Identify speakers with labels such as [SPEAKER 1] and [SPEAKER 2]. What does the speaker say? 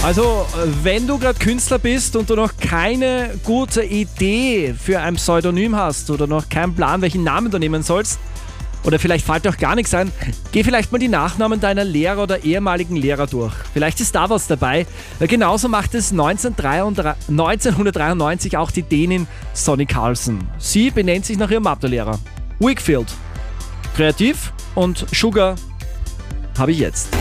[SPEAKER 1] Also, wenn du gerade Künstler bist und du noch keine gute Idee für ein Pseudonym hast oder noch keinen Plan, welchen Namen du nehmen sollst, oder vielleicht fällt dir auch gar nichts ein, geh vielleicht mal die Nachnamen deiner Lehrer oder ehemaligen Lehrer durch. Vielleicht ist da was dabei. Genauso macht es 1993 auch die Dänin Sonny Carlson. Sie benennt sich nach ihrem Mathelehrer. Wakefield. Kreativ und Sugar habe ich jetzt.